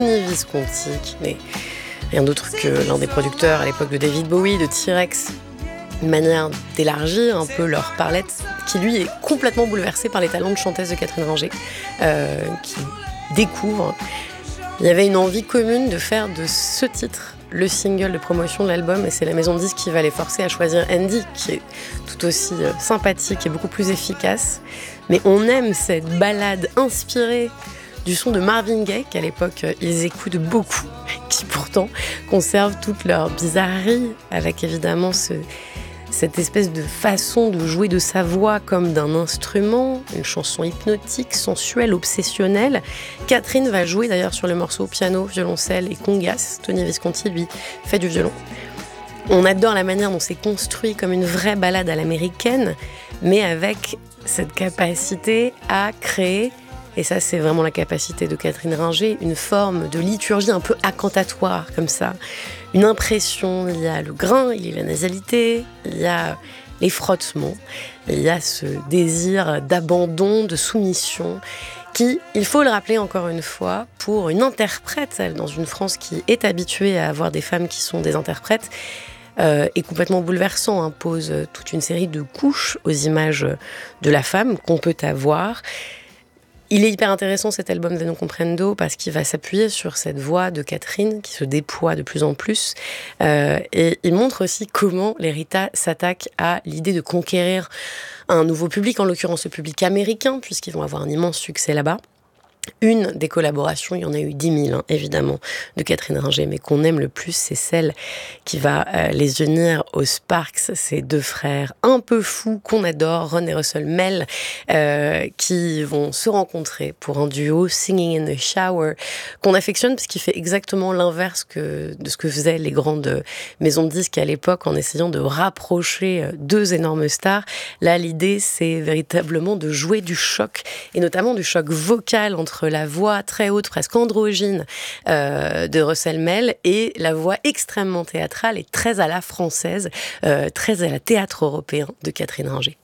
Tony Visconti, qui n'est rien d'autre que l'un des producteurs à l'époque de David Bowie, de T-Rex, une manière d'élargir un peu leur palette, qui lui est complètement bouleversé par les talents de chanteuse de Catherine Ringer, qui découvre. Il y avait une envie commune de faire de ce titre le single de promotion de l'album, et c'est la maison de disques qui va les forcer à choisir Andy, qui est tout aussi sympathique et beaucoup plus efficace. Mais on aime cette ballade inspirée du son de Marvin Gaye, qu'à l'époque ils écoutent beaucoup, qui pourtant conservent toutes leurs bizarreries, avec évidemment cette espèce de façon de jouer de sa voix comme d'un instrument, une chanson hypnotique, sensuelle, obsessionnelle. Catherine va jouer d'ailleurs sur le morceau piano, violoncelle et congas. Tony Visconti, lui, fait du violon. On adore la manière dont c'est construit comme une vraie ballade à l'américaine, mais avec cette capacité à créer, et ça c'est vraiment la capacité de Catherine Ringer, une forme de liturgie un peu incantatoire comme ça. Une impression, il y a le grain, il y a la nasalité, il y a les frottements, il y a ce désir d'abandon, de soumission, qui, il faut le rappeler encore une fois, pour une interprète, elle, dans une France qui est habituée à avoir des femmes qui sont des interprètes, est complètement bouleversant, impose toute une série de couches aux images de la femme qu'on peut avoir. Il est hyper intéressant cet album de Non Comprendo parce qu'il va s'appuyer sur cette voix de Catherine qui se déploie de plus en plus, et il montre aussi comment les Rita s'attaquent à l'idée de conquérir un nouveau public, en l'occurrence le public américain, puisqu'ils vont avoir un immense succès là-bas. Une des collaborations, il y en a eu 10 000 évidemment, de Catherine Ringer, mais qu'on aime le plus, c'est celle qui va les unir aux Sparks, ces deux frères un peu fous qu'on adore, Ron et Russell Mell, qui vont se rencontrer pour un duo Singing in the Shower, qu'on affectionne parce qu'il fait exactement l'inverse de ce que faisaient les grandes maisons de disques à l'époque, en essayant de rapprocher deux énormes stars. Là, l'idée, c'est véritablement de jouer du choc, et notamment du choc vocal entre la voix très haute, presque androgyne de Russell Mell et la voix extrêmement théâtrale et très à la française, très à la théâtre européen de Catherine Ringer.